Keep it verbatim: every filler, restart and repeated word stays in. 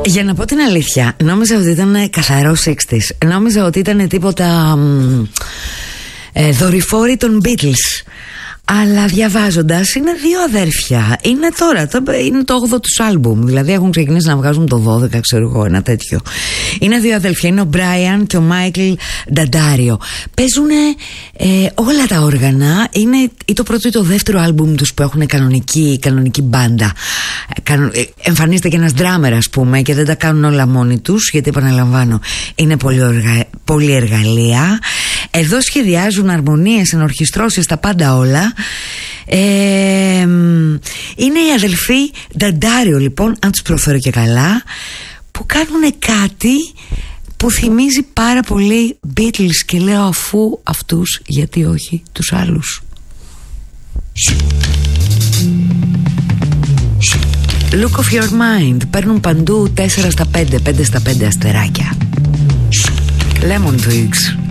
Για να πω την αλήθεια, νόμιζα ότι ήταν καθαρό εξήντα. Νόμιζα ότι ήταν τίποτα ε, δορυφόροι των Beatles. Αλλά διαβάζοντας, είναι δύο αδέρφια. Είναι τώρα, το, είναι το όγδοο τους άλμπουμ. Δηλαδή έχουν ξεκινήσει να βγάζουν το δώδεκα, ξέρω εγώ, ένα τέτοιο. Είναι δύο αδέρφια, είναι ο Μπράιαν και ο Μάικλ Νταντάριο. Παίζουν ε, όλα τα όργανα. Είναι ή το πρώτο ή το δεύτερο άλμπουμ τους που έχουν κανονική, κανονική μπάντα. Κανο, ε, εμφανίζεται και ένας ντράμερ, ας πούμε, και δεν τα κάνουν όλα μόνοι τους, γιατί επαναλαμβάνω, είναι πολύ εργαλεία. Εδώ σχεδιάζουν αρμονίες, ενορχιστρώσεις, τα πάντα όλα. Ε, είναι οι αδελφοί Νταντάριο, λοιπόν, αν τους προφέρω και καλά, που κάνουν κάτι που θυμίζει πάρα πολύ Beatles, και λέω αφού αυτούς, γιατί όχι τους άλλους. Look of your mind. Παίρνουν παντού τέσσερα στα πέντε, πέντε στα πέντε αστεράκια. Lemon Twigs.